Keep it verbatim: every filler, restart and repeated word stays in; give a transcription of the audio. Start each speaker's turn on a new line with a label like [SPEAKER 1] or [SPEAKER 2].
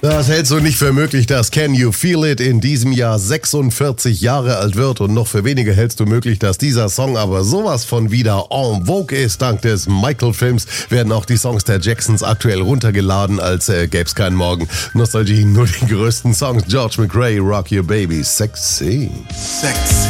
[SPEAKER 1] Das hältst du nicht für möglich, dass Can You Feel It in diesem Jahr sechsundvierzig Jahre alt wird, und noch für weniger hältst du möglich, dass dieser Song aber sowas von wieder en vogue ist. Dank des Michael-Films werden auch die Songs der Jacksons aktuell runtergeladen, als äh, gäb's keinen Morgen. Nostalgie, nur die größten Songs. George McRae, Rock Your Baby, sexy.
[SPEAKER 2] Sex.